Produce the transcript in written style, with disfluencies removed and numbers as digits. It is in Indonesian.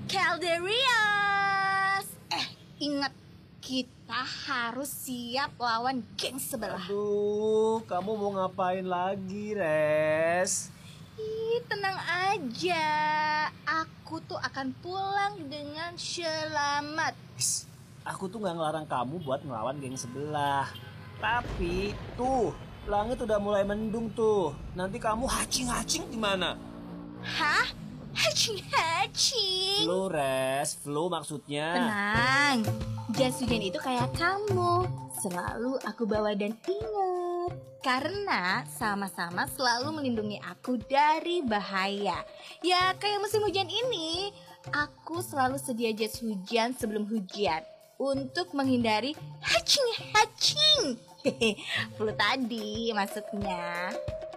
Calderias. Ingat, kita harus siap lawan geng sebelah. Aduh, kamu mau ngapain lagi, Res? Ih, tenang aja. Aku tuh akan pulang dengan selamat. Aku tuh gak ngelarang kamu buat ngelawan geng sebelah. Tapi tuh, langit udah mulai mendung tuh. Nanti kamu hacing-hacing di mana? Hah? Hacing-hacing? Flu, Res. Flu maksudnya. Tenang, jas hujan itu kayak kamu. Selalu aku bawa dan ingat. Karena sama-sama selalu melindungi aku dari bahaya. Ya kayak musim hujan ini, aku selalu sedia jas hujan sebelum hujan. Untuk menghindari hacing-hacing. Flu tadi maksudnya.